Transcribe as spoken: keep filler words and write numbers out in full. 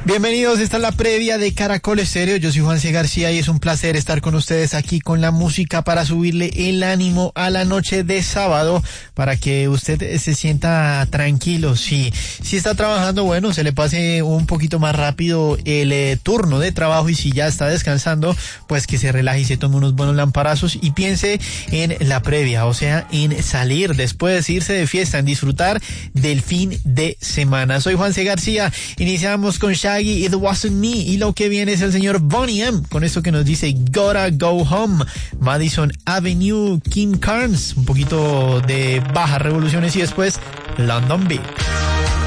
Bienvenidos, esta es la previa de Caracol Estéreo. Yo soy Juan C. García y es un placer estar con ustedes aquí con la música para subirle el ánimo a la noche de sábado, para que usted se sienta tranquilo. Si, si está trabajando, bueno, se le pase un poquito más rápido el eh, turno de trabajo, y si ya está descansando, pues que se relaje y se tome unos buenos lamparazos y piense en la previa, o sea, en salir después, irse de fiesta, en disfrutar del fin de semana. Soy Juan C. García, iniciamos con Shaggy, It Wasn't Me, y lo que viene es el señor Boney M con esto que nos dice Gotta Go Home. Madison Avenue, Kim Carnes, un poquito de bajas revoluciones, y después London Beat.